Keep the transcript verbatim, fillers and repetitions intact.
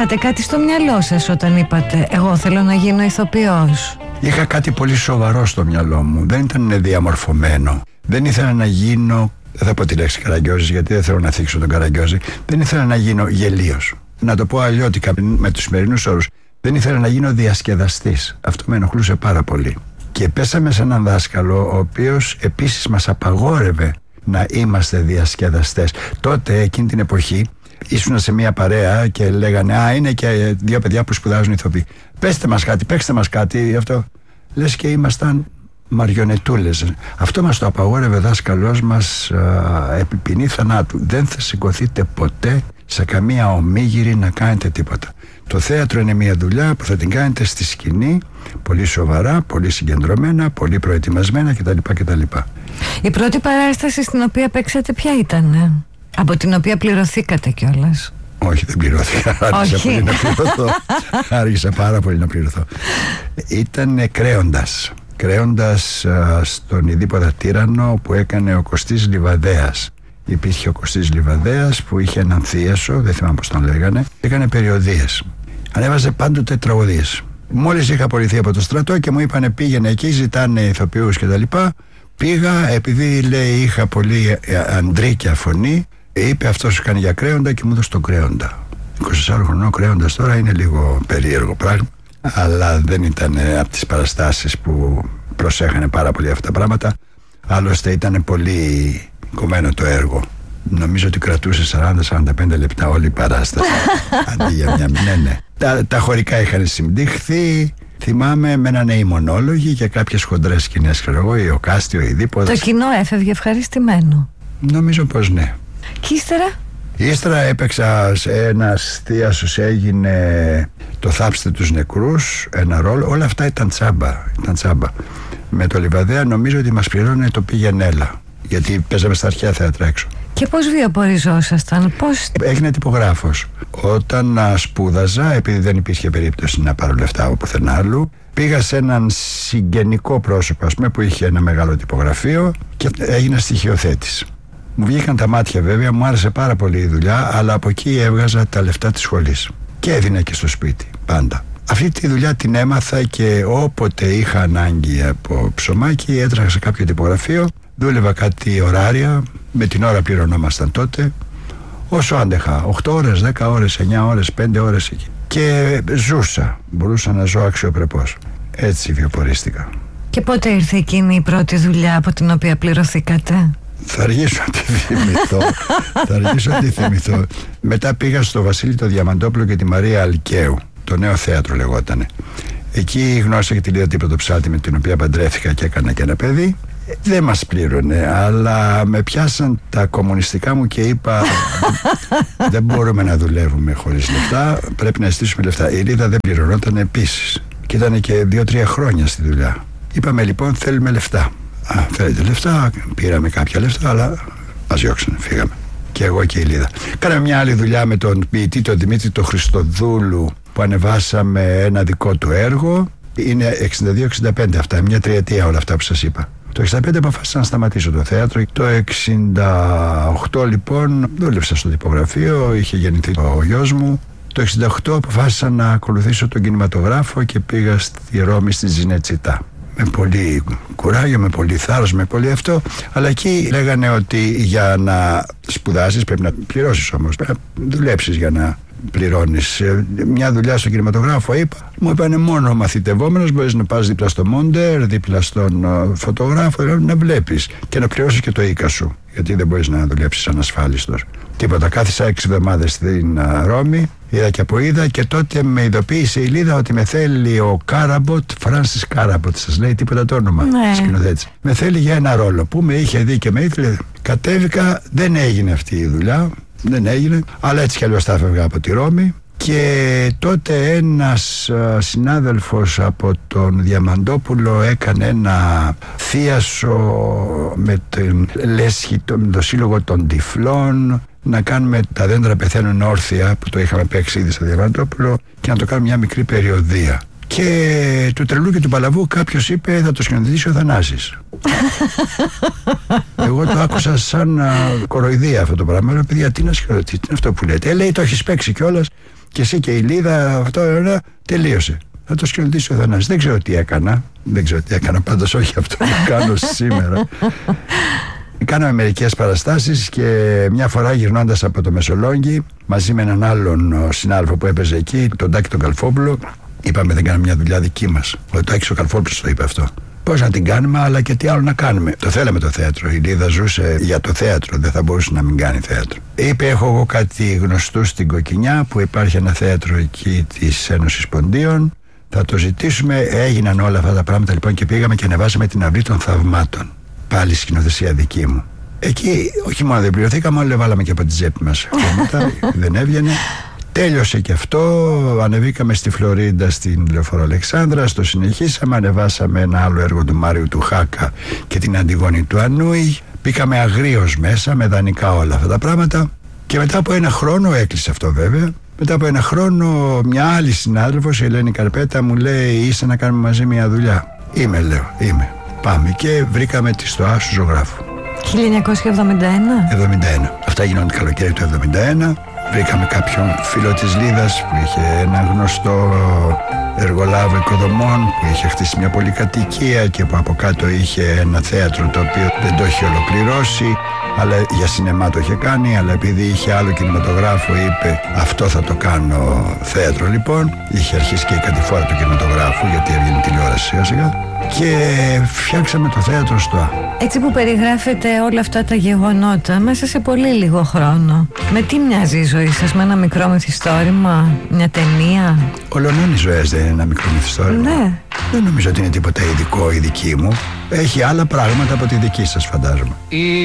Είχατε κάτι στο μυαλό σας όταν είπατε εγώ θέλω να γίνω ηθοποιός? Είχα κάτι πολύ σοβαρό στο μυαλό μου. Δεν ήταν διαμορφωμένο. Δεν ήθελα να γίνω, δεν θα πω τη λέξη Καραγκιόζης γιατί δεν θέλω να θίξω τον Καραγκιόζη. Δεν ήθελα να γίνω γελίος. Να το πω αλλιώτικα με τους σημερινούς όρους. Δεν ήθελα να γίνω διασκεδαστής. Αυτό με ενοχλούσε πάρα πολύ. Και πέσαμε σε έναν δάσκαλο ο οποίος επίσης μας απαγόρευε να είμαστε διασκεδαστές. Τότε εκείνη την εποχή ήσουν σε μια παρέα και λέγανε «Α, είναι και δύο παιδιά που σπουδάζουν ηθοποιοί. Πέστε μας κάτι, παίξτε μας κάτι». Αυτό λες και ήμασταν μαριονετούλες. Αυτό μας το απαγόρευε ο δάσκαλός μας α, επί ποινή θανάτου. Δεν θα σηκωθείτε ποτέ σε καμία ομίγυρη να κάνετε τίποτα. Το θέατρο είναι μια δουλειά που θα την κάνετε στη σκηνή, πολύ σοβαρά, πολύ συγκεντρωμένα, πολύ προετοιμασμένα κτλ. κτλ. Η πρώτη παράσταση στην οποία παίξατε ποια ήτανε? Από την οποία πληρωθήκατε κιόλας? Όχι, δεν πληρώθηκα. Άργησα πολύ να πληρωθώ. Άργησα πάρα πολύ να πληρωθώ. Ήταν Κρέοντας. Κρέοντας α, στον Ιδίποδα Τύραννο που έκανε ο Κωστής Λιβαδέας. Υπήρχε ο Κωστής Λιβαδέας που είχε έναν θίασο, δεν θυμάμαι πώς τον λέγανε. Έκανε περιοδίες. Ανέβαζε πάντοτε τραγωδίες. Μόλις είχα απολυθεί από το στρατό και μου είπανε πήγαινε εκεί, ζητάνε ηθοποιούς κτλ. Πήγα, επειδή λέει είχα πολύ αντρίκια φωνή, είπε αυτός σου κάνει για Κρέοντα και μου έδωσε τον Κρέοντα. είκοσι χρονών Κρέοντας τώρα είναι λίγο περίεργο πράγμα, αλλά δεν ήταν από τις παραστάσεις που προσέχανε πάρα πολύ αυτά τα πράγματα. Άλλωστε ήταν πολύ κομμένο το έργο. Νομίζω ότι κρατούσε σαράντα με σαράντα πέντε λεπτά όλη η παράσταση. Αντί για μια. Ναι, ναι. Τα, τα χωρικά είχαν συμπτυχθεί. Θυμάμαι με έναν ημονόλογοι και κάποιες χοντρές σκηνές, ξέρω εγώ, ή ο Κάστη, ο Ιδίποδας. Το κοινό έφευγε ευχαριστημένο? Νομίζω πως ναι. Και ύστερα? Ύστερα έπαιξα σε ένας θίασος, έγινε το Θάψτε τους νεκρούς, ένα ρόλο. Όλα αυτά ήταν τσάμπα, ήταν τσάμπα. Με το Λιβαδέα νομίζω ότι μας πληρώνε το Πηγενέλα, γιατί παίζαμε στα αρχαία θέατρα έξω. Και πώς βιοποριζόσασταν, πώς? Έγινε τυπογράφος. Όταν α, σπούδαζα, επειδή δεν υπήρχε περίπτωση να πάρω λεφτά από πουθενά άλλου, πήγα σε έναν συγγενικό πρόσωπο, ας πούμε, που είχε ένα μεγάλο τυπογραφείο και έγινα στοιχειοθέτης. Μου βγήκαν τα μάτια βέβαια, μου άρεσε πάρα πολύ η δουλειά, αλλά από εκεί έβγαζα τα λεφτά της σχολής. Και έδινα και στο σπίτι, πάντα. Αυτή τη δουλειά την έμαθα και όποτε είχα ανάγκη από ψωμάκι, έτρεχα σε κάποιο τυπογραφείο, δούλευα κάτι ωράρια, με την ώρα πληρωνόμασταν τότε, όσο άντεχα, οκτώ ώρες, δέκα ώρες, εννιά ώρες, πέντε ώρες εκεί. Και ζούσα, μπορούσα να ζω αξιοπρεπώς. Έτσι βιοπορίστηκα. Και πότε ήρθε εκείνη η πρώτη δουλειά από την οποία πληρωθήκατε? Θα αργήσω να τη θυμηθώ. Θα αργήσω να τη θυμηθώ. Μετά πήγα στο Βασίλη το Διαμαντόπουλο και τη Μαρία Αλκαίου. Το Νέο Θέατρο λεγότανε. Εκεί γνώρισα και τη Λίδα Τίποτο-Ψάλτη, με την οποία παντρεύτηκα και έκανα και ένα παιδί. Δεν μας πλήρωνε, αλλά με πιάσαν τα κομμουνιστικά μου και είπα δεν μπορούμε να δουλεύουμε χωρίς λεφτά, πρέπει να ζητήσουμε λεφτά. Η Λίδα δεν πληρωνόταν επίσης και ήταν και δύο-τρία χρόνια στη δουλειά. Είπαμε λοιπόν θέλουμε λεφτά. Α, θέλετε λεφτά, πήραμε κάποια λεφτά, αλλά μας διώξανε, φύγαμε. Και εγώ και η Λίδα. Κάναμε μια άλλη δουλειά με τον ποιητή, τον Δημήτρη τον Χριστοδούλου, που ανεβάσαμε ένα δικό του έργο. Είναι εξήντα δύο εξήντα πέντε αυτά, μια τριετία όλα αυτά που σας είπα. Το εξήντα πέντε αποφάσισα να σταματήσω το θέατρο. Το εξήντα οκτώ λοιπόν δούλεψα στο τυπογραφείο, είχε γεννηθεί ο γιος μου. Το εξήντα οκτώ αποφάσισα να ακολουθήσω τον κινηματογράφο και πήγα στη Ρώμη, στη Ζινετσιτά. Με πολύ κουράγιο, με πολύ θάρρος, με πολύ αυτό. Αλλά εκεί λέγανε ότι για να σπουδάσεις πρέπει να πληρώσεις όμως. Πρέπει να δουλέψεις για να πληρώνεις. Μια δουλειά στον κινηματογράφο είπα. Μου είπανε μόνο μαθητευόμενος μπορείς να πας δίπλα στο μόντερ, δίπλα στον φωτογράφο, να βλέπεις και να πληρώσεις και το οίκα σου. Γιατί δεν μπορείς να δουλέψεις ανασφάλιστος. Τίποτα. Κάθισα έξι εβδομάδες στην uh, Ρώμη, είδα και από είδα και τότε με ειδοποίησε η Λίδα ότι με θέλει ο Κάραμποτ, Φράνσις Κάραμποτ, σας λέει τίποτα το όνομα, ναι. Σκηνοθέτης. Με θέλει για ένα ρόλο που με είχε δει και με ήθελε. Κατέβηκα, δεν έγινε αυτή η δουλειά, δεν έγινε, αλλά έτσι κι αλλιώς θα έφευγα από τη Ρώμη. Και τότε ένας uh, συνάδελφος από τον Διαμαντόπουλο έκανε ένα θίασο με τον Λέσχη, το, με το Σύλλογο των Τυφλών, να κάνουμε τα δέντρα πεθαίνουν όρθια, που το είχαμε παίξει ήδη στο Διαμαντόπουλο, και να το κάνουμε μια μικρή περιοδία. Και του Τρελού και του Παλαβού κάποιος είπε θα το σκηνοθετήσει ο Θανάσης. Εγώ το άκουσα σαν uh, κοροϊδία αυτό το πράγμα. Λέω παιδιά, τι να σκηνοθετήσει, τι είναι αυτό που λέτε? Ε, λέει το έχεις παίξει κιόλας. Και εσύ και η Λίδα, αυτό ε, τελείωσε. Θα το σκηνοθετήσει ο Θανάσης. Δεν ξέρω τι έκανα. Δεν ξέρω τι έκανα, πάντως όχι αυτό που κάνω σήμερα. Κάναμε μερικές παραστάσεις και μια φορά γυρνώντας από το Μεσολόγγι, μαζί με έναν άλλον συνάδελφο που έπαιζε εκεί, τον Τάκη τον Καλφόπουλο, είπαμε δεν κάναμε μια δουλειά δική μας. Ο Τάκης ο Καλφόπουλος το είπε αυτό. Πώς να την κάνουμε, αλλά και τι άλλο να κάνουμε. Το θέλαμε το θέατρο. Η Λίδα ζούσε για το θέατρο, δεν θα μπορούσε να μην κάνει θέατρο. Είπε: έχω εγώ κάτι γνωστού στην Κοκκινιά, που υπάρχει ένα θέατρο εκεί της Ένωσης Ποντίων. Θα το ζητήσουμε. Έγιναν όλα αυτά τα πράγματα λοιπόν και πήγαμε και ανεβάσαμε την Αυλή των Θαυμάτων. Πάλι σκηνοθεσία δική μου. Εκεί όχι μόνο δεν πληρωθήκαμε, όλοι βάλαμε και από την τσέπη μας. Και μετά δεν έβγαινε. Τέλειωσε και αυτό. Ανεβήκαμε στη Φλωρίντα στην Λεωφόρο Αλεξάνδρας. Το συνεχίσαμε. Ανεβάσαμε ένα άλλο έργο του Μάριου του Χάκα και την Αντιγόνη του Ανούη. Μπήκαμε αγρίως μέσα με δανεικά όλα αυτά τα πράγματα. Και μετά από ένα χρόνο, έκλεισε αυτό βέβαια. Μετά από ένα χρόνο, μια άλλη συνάδελφος, η Ελένη Καρπέτα, μου λέει: είσαι να κάνουμε μαζί μια δουλειά? Είμαι, λέω, είμαι. Πάμε. Και βρήκαμε τη στοά του ζωγράφου. χίλια εννιακόσια εβδομήντα ένα. εβδομήντα ένα. Αυτά γίνονται το καλοκαίρι του εβδομήντα ένα. Βρήκαμε κάποιον φίλο της Λίδας που είχε ένα γνωστό εργολάβο οικοδομών, που είχε χτίσει μια πολυκατοικία και που από κάτω είχε ένα θέατρο το οποίο δεν το είχε ολοκληρώσει, αλλά για σινεμά το είχε κάνει, αλλά επειδή είχε άλλο κινηματογράφο είπε αυτό θα το κάνω θέατρο λοιπόν. Είχε αρχίσει και η κατηφόρα του κινηματογράφου, γιατί έβγαινε τηλεόραση σιγά σιγά, και φτιάξαμε το θέατρο στο. Έτσι που περιγράφετε όλα αυτά τα γεγονότα μέσα σε πολύ λίγο χρόνο, με τι μοιάζει η ζωή σας? Με ένα μικρό μυθιστόρημα, μια ταινία? Ολονών οι ζωές δεν είναι ένα μικρό μυθιστόρημα. Ναι. Δεν νομίζω ότι είναι τίποτα ειδικό η δική μου. Έχει άλλα πράγματα από τη δική σας, φαντάζομαι.